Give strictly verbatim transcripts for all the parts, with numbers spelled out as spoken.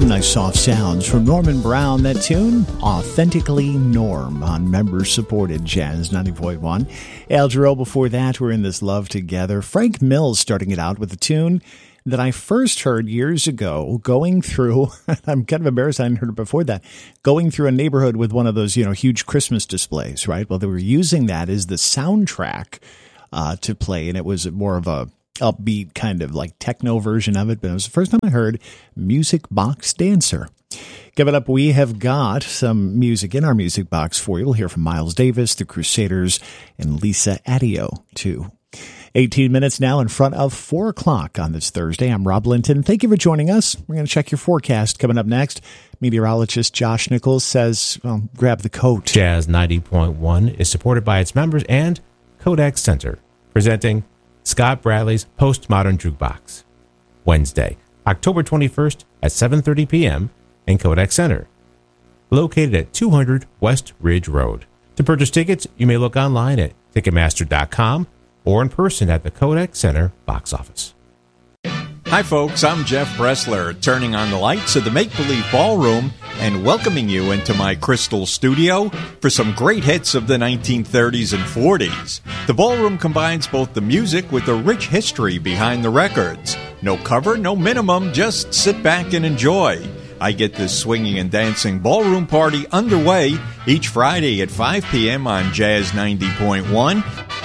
some nice soft sounds from Norman Brown. That tune, Authentically Norm, on member-supported Jazz ninety point one. Al Jarreau before that, we're in this love together. Frank Mills starting it out with a tune that I first heard years ago going through, I'm kind of embarrassed I hadn't heard it before that, going through a neighborhood with one of those, you know, huge Christmas displays, right? Well, they were using that as the soundtrack uh, to play, and it was more of a upbeat kind of like techno version of it, but it was the first time I heard Music Box Dancer. Coming up, we have got some music in our music box for you. We'll hear from Miles Davis, the Crusaders, and Lisa Addio, too. eighteen minutes now in front of four o'clock on this Thursday. I'm Rob Linton. Thank you for joining us. We're going to check your forecast coming up next. Meteorologist Josh Nichols says, well, grab the coat. Jazz ninety point one is supported by its members and Kodak Center, presenting Scott Bradley's Postmodern Jukebox. Wednesday, October twenty-first at seven thirty p.m. in Kodak Center, located at two hundred West Ridge Road. To purchase tickets, you may look online at Ticketmaster dot com or in person at the Kodak Center box office. Hi folks, I'm Jeff Bressler, turning on the lights of the Make Believe Ballroom and welcoming you into my crystal studio for some great hits of the nineteen thirties and forties. The ballroom combines both the music with the rich history behind the records. No cover, no minimum, just sit back and enjoy. I get this swinging and dancing ballroom party underway each Friday at five p.m. on Jazz ninety point one.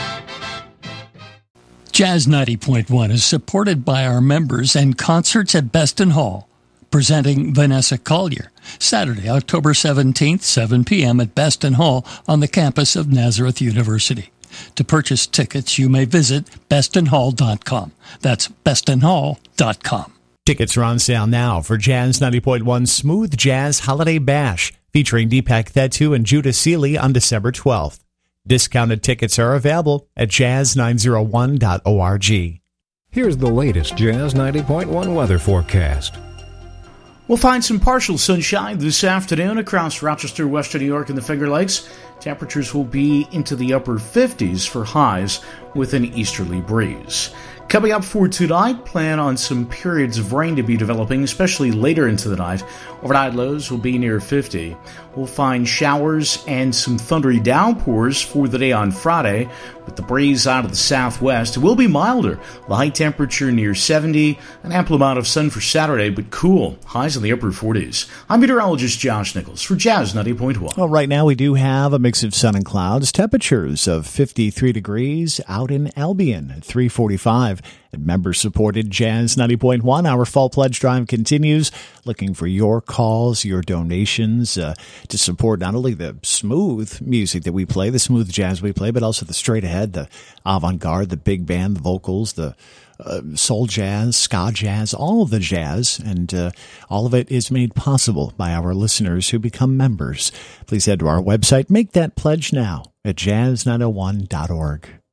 Jazz ninety point one is supported by our members and concerts at Beston Hall, presenting Vanessa Collier, Saturday, October seventeenth, seven p.m. at Beston Hall on the campus of Nazareth University. To purchase tickets, you may visit beston hall dot com. That's beston hall dot com. Tickets are on sale now for Jazz ninety point one Smooth Jazz Holiday Bash, featuring Deepak Thettu and Judah Seeley on December twelfth. Discounted tickets are available at jazz nine oh one dot org. Here's the latest Jazz ninety point one weather forecast. We'll find some partial sunshine this afternoon across Rochester, western New York, and the Finger Lakes. Temperatures will be into the upper fifties for highs with an easterly breeze. Coming up for tonight, plan on some periods of rain to be developing, especially later into the night. Overnight lows will be near fifty. We'll find showers and some thundery downpours for the day on Friday, with the breeze out of the southwest. It will be milder. The high temperature near seventy, an ample amount of sun for Saturday, but cool. Highs in the upper forties. I'm meteorologist Josh Nichols for Jazz ninety point one. Well, right now we do have a mix of sun and clouds. Temperatures of fifty-three degrees out in Albion at three forty-five. At member-supported Jazz ninety point one, our Fall Pledge Drive continues. Looking for your calls, your donations uh, to support not only the smooth music that we play, the smooth jazz we play, but also the straight ahead, the avant-garde, the big band, the vocals, the uh, soul jazz, ska jazz, all of the jazz, and uh, all of it is made possible by our listeners who become members. Please head to our website. Make that pledge now at jazz nine oh one dot org.